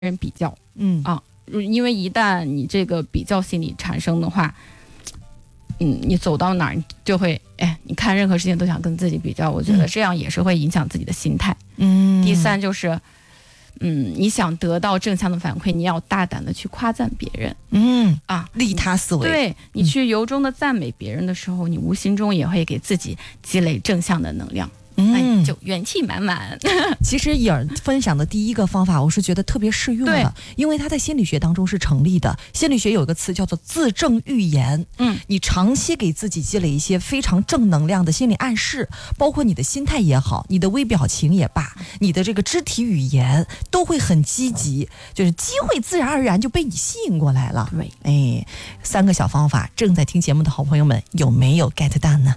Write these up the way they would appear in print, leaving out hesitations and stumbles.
人比较，因为一旦你这个比较心理产生的话，你走到哪儿你就会，你看任何事情都想跟自己比较，我觉得这样也是会影响自己的心态。第三就是，你想得到正向的反馈，你要大胆的去夸赞别人， 利他思维。 对，你去由衷的赞美别人的时候，你无形中也会给自己积累正向的能量。就元气满满。 其实颖儿分享的第一个方法，我是觉得特别适用的，因为它在心理学当中是成立的。心理学有一个词叫做自证预言。你长期给自己积累一些非常正能量的心理暗示，包括你的心态也好，你的微表情也罢，你的这个肢体语言都会很积极，就是机会自然而然就被你吸引过来了。 对 ，3个小方法，正在听节目的好朋友们有没有 get 到呢？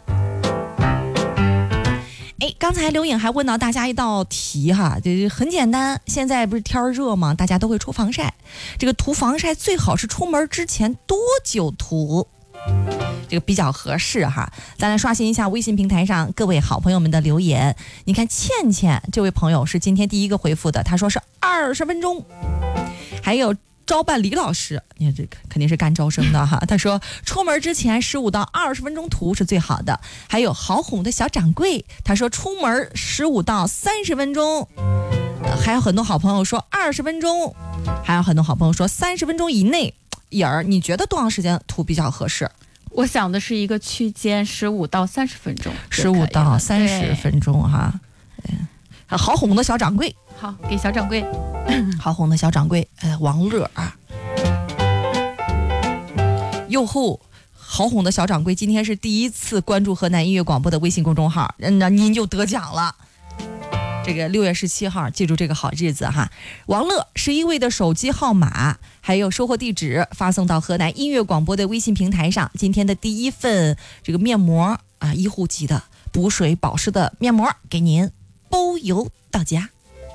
刚才刘颖还问到大家一道题哈，就是很简单，现在不是天热吗？大家都会涂防晒，这个涂防晒最好是出门之前多久涂？这个比较合适哈。咱来刷新一下微信平台上各位好朋友们的留言。你看倩倩这位朋友是今天第一个回复的，他说是20分钟。还有招办李老师，你看这肯定是干招生的哈。他说出门之前15到20分钟涂是最好的。还有好哄的小掌柜，他说出门15到30分钟。还有很多好朋友说20分钟，还有很多好朋友说30分钟以内。颖儿，你觉得多长时间涂比较合适？ 我想的是一个区间，15到30分钟 ，15到30分钟哈。好哄的小掌柜， 好，给小掌柜。 好哄的小掌柜，王乐啊。右后好哄的小掌柜今天是第一次关注河南音乐广播的微信公众号，那您就得奖了。这个6月17号，记住这个好日子哈。王乐11位的手机号码还有收货地址发送到河南音乐广播的微信平台上。今天的第一份这个面膜，1户级的补水保湿的面膜给您包邮到家。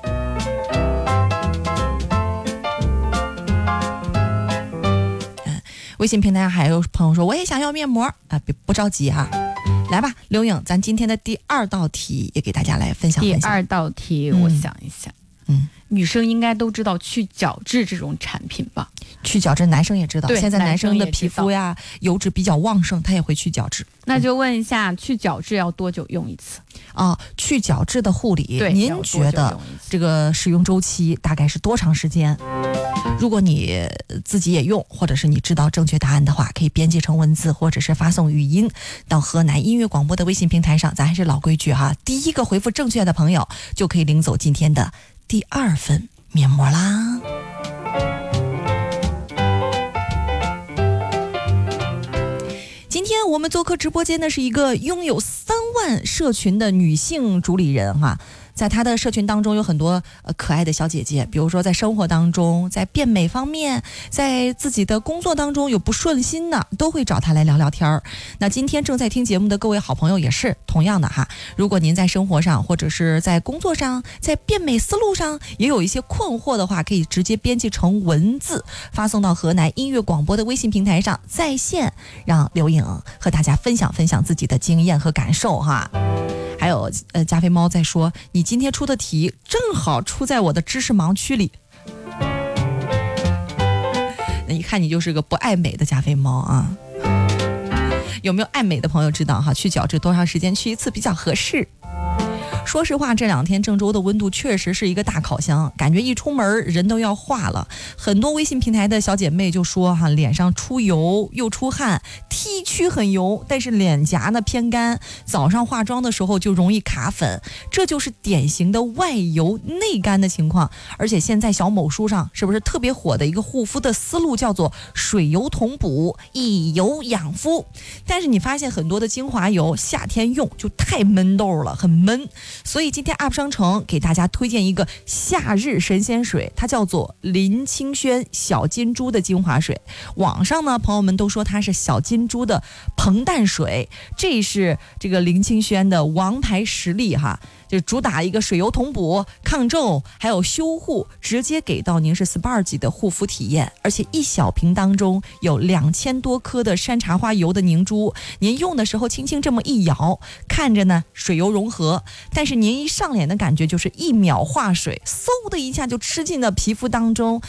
微信平台还有朋友说我也想要面膜不着急哈。来吧，刘颖，咱今天的第2道题也给大家来分享。 第2道题，我想一下，女生应该都知道去角质这种产品吧？去角质男生也知道，现在男生的皮肤呀油脂比较旺盛，他也会去角质。 那就问一下，去角质要多久用一次？ 去角质的护理，您觉得这个使用周期大概是多长时间？如果你自己也用，或者是你知道正确答案的话，可以编辑成文字或者是发送语音到河南音乐广播的微信平台上。咱还是老规矩哈，第一个回复正确的朋友就可以领走今天的第2份面膜啦。今天我们做客直播间的是一个拥有3万社群的女性主理人哈。在她的社群当中有很多可爱的小姐姐，比如说在生活当中，在变美方面，在自己的工作当中有不顺心的，都会找她来聊聊天。那今天正在听节目的各位好朋友也是同样的哈，如果您在生活上或者是在工作上，在变美思路上也有一些困惑的话，可以直接编辑成文字发送到河南音乐广播的微信平台上在线，让刘颖和大家分享自己的经验和感受哈。还有加菲猫在说，你今天出的题正好出在我的知识盲区里。那一看你就是个不爱美的加菲猫啊。有没有爱美的朋友知道哈，去角质多长时间去一次比较合适？说实话，这2天郑州的温度确实是一个大烤箱，感觉一出门人都要化了。很多微信平台的小姐妹就说哈，脸上出油又出汗，T 区很油，但是脸颊呢偏干，早上化妆的时候就容易卡粉，这就是典型的外油内干的情况。而且现在小某书上是不是特别火的一个护肤的思路叫做水油同补，以油养肤。但是你发现很多的精华油夏天用就太闷痘了，很闷。所以今天 UP 商城给大家推荐一个夏日神仙水，它叫做林清轩小金珠的精华水。网上呢朋友们都说它是小金珠的膨淡水，这是这个林清轩的王牌实力哈，就主打一个水油同补、抗皱还有修护，直接给到您是 SPA 级的护肤体验。而且一小瓶当中有2000多颗的山茶花油的凝珠，您用的时候轻轻这么一摇，看着呢水油融合，但是是您一上脸的感觉就是一秒化水，嗖的一下就吃进了皮肤当中，